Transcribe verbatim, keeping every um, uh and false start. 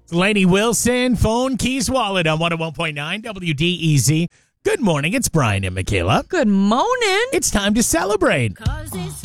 Lainey Wilson, phone, keys, wallet on one oh one point nine W D E Z. Good morning. It's Brian and Michaela. Good morning. It's time to celebrate. 'Cause it's